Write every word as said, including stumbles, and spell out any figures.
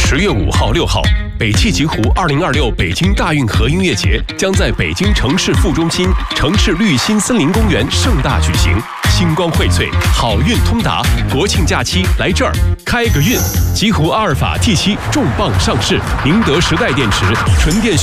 十月五号、六号，北汽极狐二零二六北京大运河音乐节将在北京城市副中心城市绿心森林公园盛大举行。星光荟萃，好运通达，国庆假期来这儿开个运！极狐阿尔法 T 七重磅上市，宁德时代电池纯电。